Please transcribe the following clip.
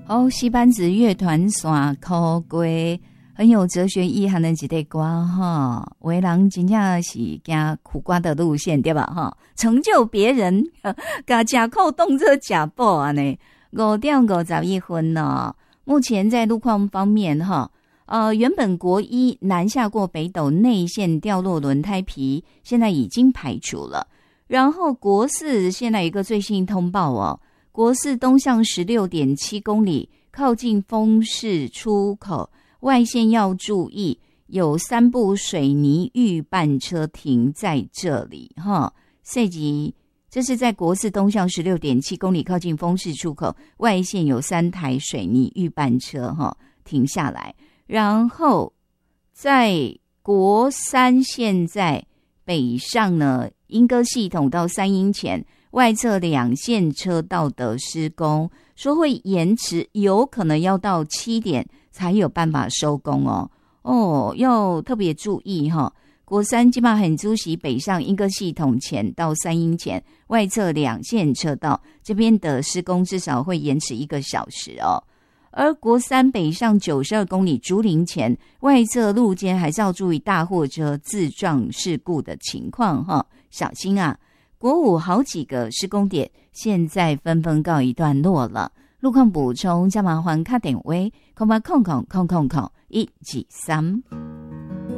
好，西班子乐团山口龟很有哲学意涵的一个歌哈，有的人真正是走苦瓜的路线对吧哈？成就别人，把假扣动作假报啊呢？5:51呢。目前在路况方面哈，原本国一南下过北斗内线掉落轮胎皮，现在已经排除了。然后国四现在有一个最新通报哦。国四东向16.7公里，靠近丰市出口外线要注意，有3部水泥预拌车停在这里哈。这集这是在国四东向16.7公里，靠近丰市出口外线有3台水泥预拌车哈停下来。然后在国三现在北上呢，莺歌系统到3英前外侧2线车道的施工，说会延迟，有可能要到7点才有办法收工哦。要特别注意哈。国三基本上很主席北上莺歌系统前到3英前外侧2线车道这边的施工至少会延迟1个小时哦。而国三北上92公里竹林前外侧路肩还是要注意大货车自撞事故的情况哈，小心啊。国五好几个施工点现在纷纷告一段落了。路况补充，加麻烦卡点位，080000123。